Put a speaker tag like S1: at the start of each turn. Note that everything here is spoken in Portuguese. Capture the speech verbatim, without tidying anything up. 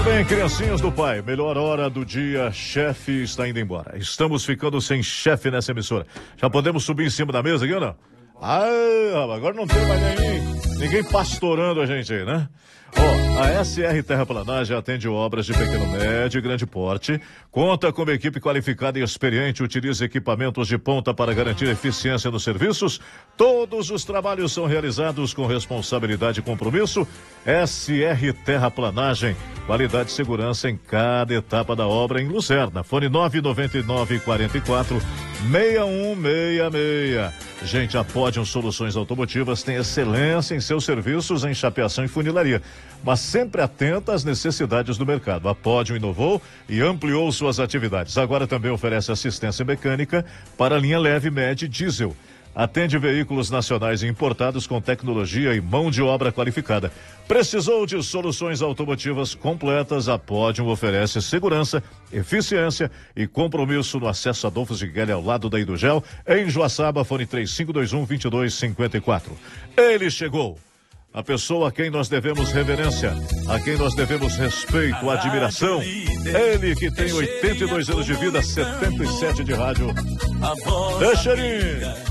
S1: Bem, criancinhas do pai, melhor hora do dia, chefe está indo embora. Estamos ficando sem chefe nessa emissora. Já podemos subir em cima da mesa aqui ou não? Ah, agora não tem mais ninguém, ninguém pastorando a gente aí, né? Ó, a S R Terraplanagem atende obras de pequeno, médio e grande porte, conta com uma equipe qualificada e experiente, utiliza equipamentos de ponta para garantir eficiência nos serviços. Todos os trabalhos são realizados com responsabilidade e compromisso. S R Terraplanagem, qualidade e segurança em cada etapa da obra em Luzerna. Fone nove nove nove quatro quatro seis um seis seis. Gente, a Podium Soluções Automotivas tem excelência em seus serviços em chapeação e funilaria, mas sempre atenta às necessidades do mercado. A Podium inovou e ampliou suas atividades. Agora também oferece assistência mecânica para a linha leve, média e diesel. Atende veículos nacionais e importados com tecnologia e mão de obra qualificada. Precisou de soluções automotivas completas? A Podium oferece segurança, eficiência e compromisso no acesso Adolfo Zigueli ao lado da Hidrogel, em Joaçaba, fone três cinco dois um, dois dois cinco quatro. Ele chegou. A pessoa a quem nós devemos reverência, a quem nós devemos respeito, admiração. Ele que tem oitenta e dois anos de vida, setenta e sete de rádio. Deixa ele.